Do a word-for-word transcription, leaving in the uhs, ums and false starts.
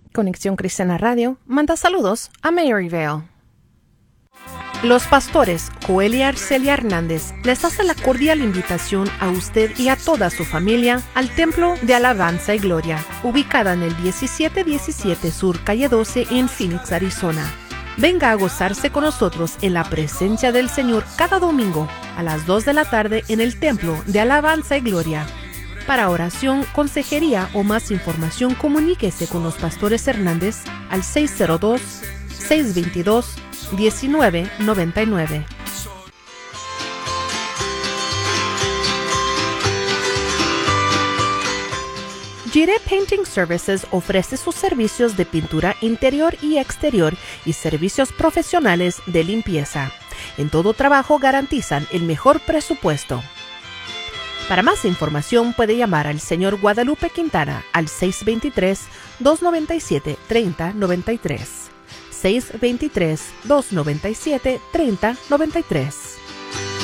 Conexión Cristiana Radio manda saludos a Maryvale. Los pastores Joel y Arcelia Hernández les hacen la cordial invitación a usted y a toda su familia al Templo de Alabanza y Gloria, ubicada en el diecisiete diecisiete Sur Calle doce en Phoenix, Arizona. Venga a gozarse con nosotros en la presencia del Señor cada domingo a las dos de la tarde en el Templo de Alabanza y Gloria. Para oración, consejería o más información, comuníquese con los pastores Hernández al seis cero dos, seis dos dos, uno nueve nueve nueve. Gire Painting Services ofrece sus servicios de pintura interior y exterior y servicios profesionales de limpieza. En todo trabajo garantizan el mejor presupuesto. Para más información puede llamar al señor Guadalupe Quintana al seis dos tres, dos nueve siete, tres cero nueve tres. seis dos tres, dos nueve siete, tres cero nueve tres.